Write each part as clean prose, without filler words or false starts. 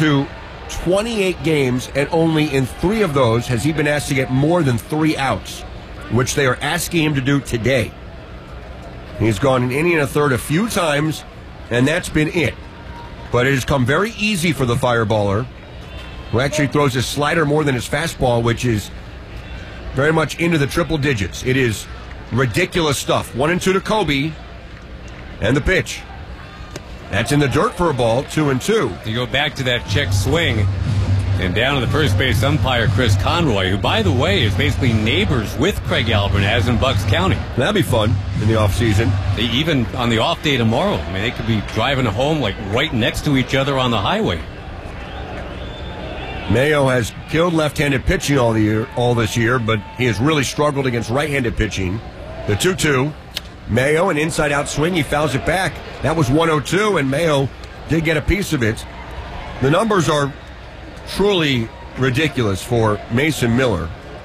to 28 games, and only in 3 of those has he been asked to get more than 3 outs, which they are asking him to do today. He's gone an inning and a third a few times, and that's been it. But it has come very easy for the fireballer, who actually throws his slider more than his fastball, which is very much into the triple digits. It is ridiculous stuff. 1-2 to Kobe, and the pitch. That's in the dirt for a ball, 2-2. You go back to that check swing, and down to the first base umpire, Chris Conroy, who, by the way, is basically neighbors with Craig Albernaz in Bucks County. That'd be fun in the offseason. Even on the off day tomorrow, I mean, they could be driving home like right next to each other on the highway. Mayo has killed left-handed pitching all this year, but he has really struggled against right-handed pitching. The 2-2. Mayo, an inside-out swing. He fouls it back. That was 102, and Mayo did get a piece of it. The numbers are truly ridiculous for Mason Miller.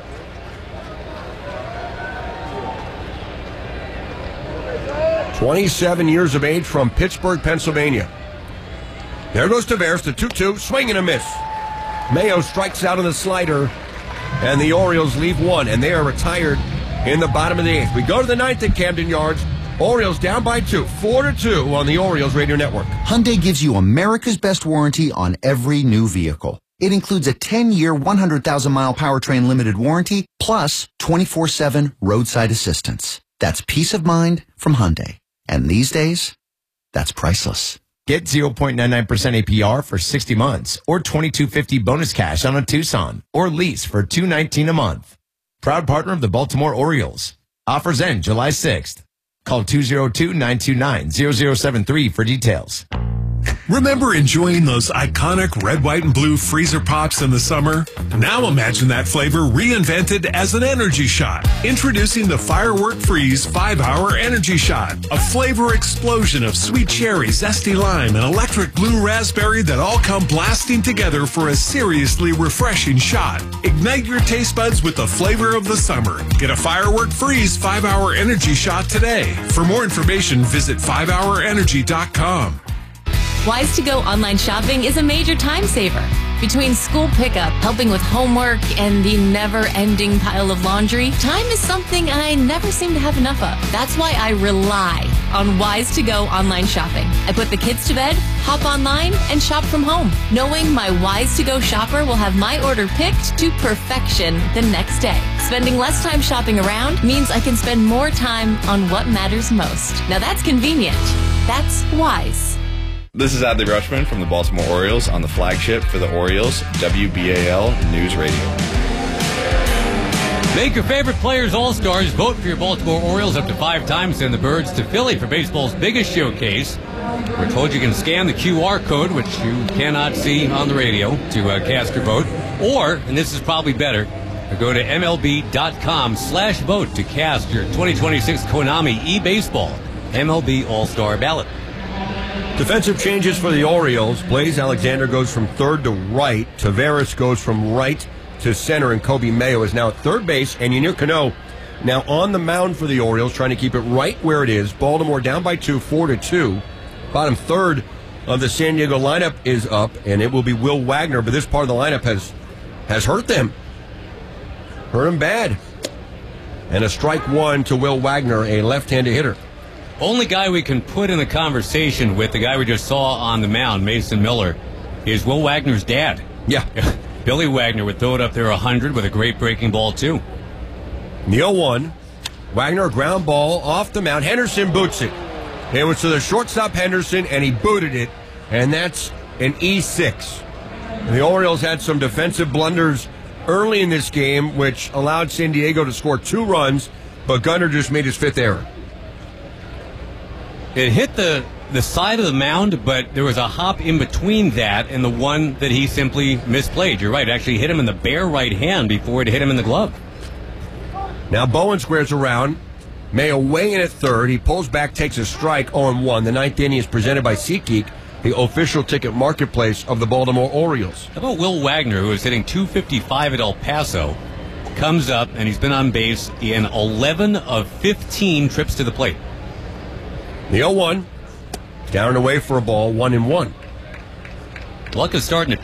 "27 years of age, from Pittsburgh, Pennsylvania." There goes Taveras, the 2-2, swing and a miss. Mayo strikes out on the slider, and the Orioles leave 1, and they are retired in the bottom of the 8th. We go to the 9th at Camden Yards. Orioles down by 2, 4-2 on the Orioles Radio Network. Hyundai gives you America's best warranty on every new vehicle. It includes a 10-year, 100,000-mile powertrain limited warranty, plus 24/7 roadside assistance. That's peace of mind from Hyundai. And these days, that's priceless. Get 0.99% APR for 60 months or $2,250 bonus cash on a Tucson or lease for $219 a month. Proud partner of the Baltimore Orioles. Offers end July 6th. Call 202-929-0073 for details. Remember enjoying those iconic red, white, and blue freezer pops in the summer? Now imagine that flavor reinvented as an energy shot. Introducing the Firework Freeze 5-Hour Energy Shot. A flavor explosion of sweet cherry, zesty lime, and electric blue raspberry that all come blasting together for a seriously refreshing shot. Ignite your taste buds with the flavor of the summer. Get a Firework Freeze 5-Hour Energy Shot today. For more information, visit 5hourenergy.com. Wise to Go online shopping is a major time saver. Between school pickup, helping with homework, and the never-ending pile of laundry, time is something I never seem to have enough of. That's why I rely on Wise to Go online shopping. I put the kids to bed, hop online, and shop from home, knowing my Wise to Go shopper will have my order picked to perfection the next day. Spending less time shopping around means I can spend more time on what matters most. Now that's convenient. That's Wise. This is Adley Rushman from the Baltimore Orioles on the flagship for the Orioles, WBAL News Radio. Make your favorite players all-stars. Vote for your Baltimore Orioles up to 5 times. Send the birds to Philly for baseball's biggest showcase. We're told you can scan the QR code, which you cannot see on the radio, to cast your vote. Or, and this is probably better, go to MLB.com/vote to cast your 2026 Konami eBaseball MLB All-Star ballot. Defensive changes for the Orioles. Blaze Alexander goes from third to right. Taveras goes from right to center, and Kobe Mayo is now at third base. And Yennier Cano now on the mound for the Orioles, trying to keep it right where it is. Baltimore down by 2, 4-2. Bottom third of the San Diego lineup is up, and it will be Will Wagner. But this part of the lineup has hurt them. Hurt him bad. And a strike 1 to Will Wagner, a left-handed hitter. Only guy we can put in the conversation with the guy we just saw on the mound, Mason Miller, is Will Wagner's dad. Yeah. Billy Wagner would throw it up there 100 with a great breaking ball, too. The 0-1. Wagner, a ground ball off the mound. Henderson boots it. It was to the shortstop Henderson, and he booted it, and that's an E6. The Orioles had some defensive blunders early in this game, which allowed San Diego to score 2 runs, but Gunnar just made his 5th error. It hit the side of the mound, but there was a hop in between that and the one that he simply misplayed. You're right. It actually hit him in the bare right hand before it hit him in the glove. Now Bowen squares around. Mayo way in at third. He pulls back, takes a strike, 0-1. The 9th inning is presented by SeatGeek, the official ticket marketplace of the Baltimore Orioles. How about Will Wagner, who is hitting .255 at El Paso, comes up, and he's been on base in 11 of 15 trips to the plate. The 0-1, down and away for a ball, 1-1. Luck is starting to